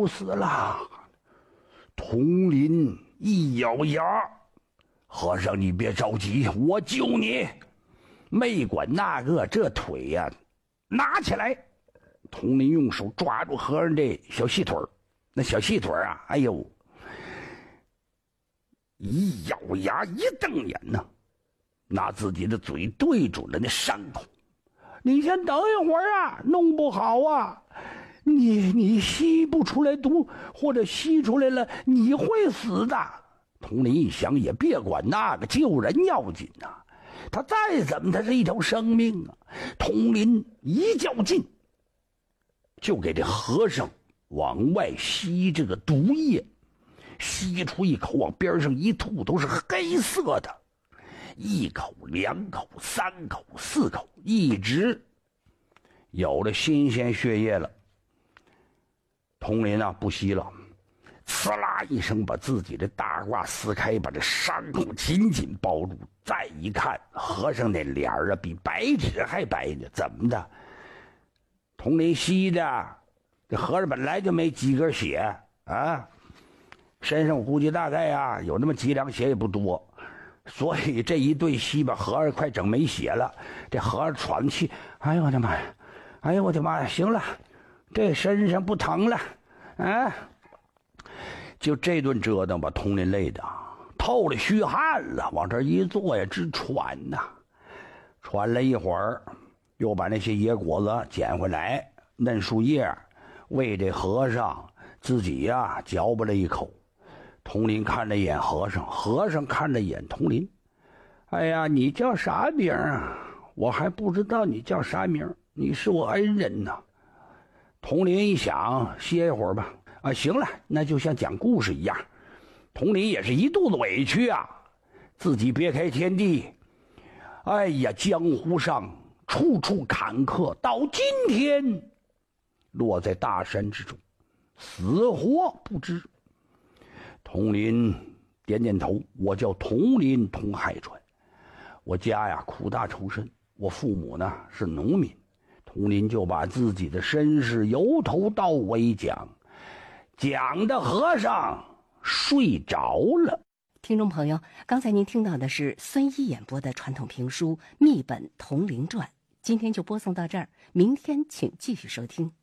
就死了。佟林一咬牙：“和尚，你别着急，我救你。”没管那个，这腿呀，拿起来。佟林用手抓住和尚这小细腿，那小细腿啊，哎呦，一咬牙，一瞪眼呢，拿自己的嘴对准了那伤口。你先等一会儿啊，弄不好啊，你吸不出来毒，或者吸出来了，你会死的。佟林一想，也别管那个，救人要紧呐。他再怎么，他是一条生命啊。佟林一较劲，就给这和尚往外吸这个毒液，吸出一口，往边上一吐，都是黑色的。一口、两口、三口、四口，一直有了新鲜血液了。佟林啊，不吸了，呲啦一声把自己的大褂撕开，把这伤口紧紧包住。再一看，和尚那脸啊，比白纸还白呢。怎么的？佟林吸的，这和尚本来就没几根血啊，身上我估计大概啊有那么几两血也不多。所以这一对吸把和尚快整没血了。这和尚喘气，哎呦我的妈呀，哎呦我的妈呀，行了，这身上不疼了啊。就这顿折腾把佟林累的透了虚汗了，往这一坐呀直喘呐。喘了一会儿，又把那些野果子捡回来，嫩树叶喂这和尚，自己呀嚼巴了一口。佟林看了一眼和尚，和尚看了一眼佟林。哎呀，你叫啥名啊？我还不知道你叫啥名，你是我恩人呐。佟林一想，歇一会儿吧。啊，行了，那就像讲故事一样。佟林也是一肚子委屈啊，自己别开天地。哎呀，江湖上处处坎坷，到今天落在大山之中，死活不知。佟林点点头，我叫佟林佟海川，我家呀苦大仇深，我父母呢是农民。佟林就把自己的身世由头到尾讲的和尚睡着了。 听众朋友，刚才您听到的是孙一演播的传统评书《密本佟林传》，今天就播送到这儿，明天请继续收听。